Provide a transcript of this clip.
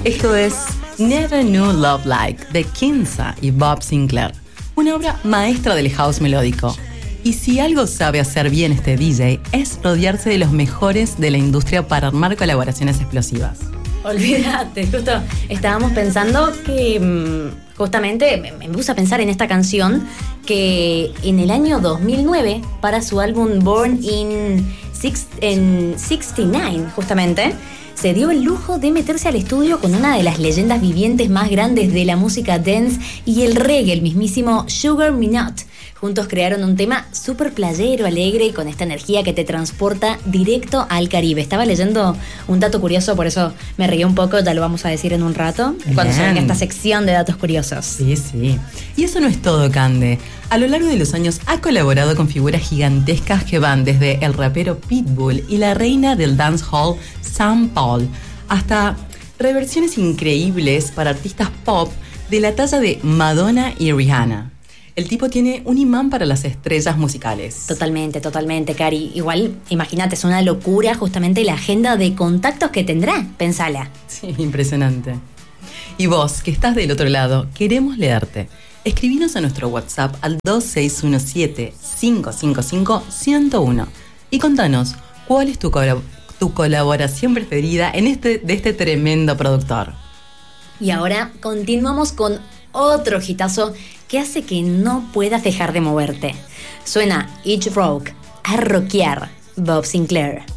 Esto es Never Knew Love Like de Kinza y Bob Sinclair, una obra maestra del house melódico. Y si algo sabe hacer bien este DJ es rodearse de los mejores de la industria para armar colaboraciones explosivas. Olvídate, justo estábamos pensando que justamente me puse a pensar en esta canción que en el año 2009 para su álbum Born in 69 justamente se dio el lujo de meterse al estudio con una de las leyendas vivientes más grandes de la música dance y el reggae, el mismísimo Sugar Minott. Juntos crearon un tema súper playero, alegre, con esta energía que te transporta directo al Caribe. Estaba leyendo un dato curioso, por eso me reí un poco, ya lo vamos a decir en un rato, cuando se venga esta sección de datos curiosos. Sí. Y eso no es todo, Cande. A lo largo de los años ha colaborado con figuras gigantescas que van desde el rapero Pitbull y la reina del dancehall, Sean Paul, hasta reversiones increíbles para artistas pop de la talla de Madonna y Rihanna. El tipo tiene un imán para las estrellas musicales. Totalmente, Cari. Igual, imagínate, es una locura justamente la agenda de contactos que tendrá. Pensala. Sí, impresionante. Y vos, que estás del otro lado, queremos leerte. Escribinos a nuestro WhatsApp al 2617-555-101 y contanos cuál es tu colaboración preferida de este tremendo productor. Y ahora continuamos con otro hitazo que hace que no puedas dejar de moverte. Suena Each Rock a rockear, Bob Sinclair.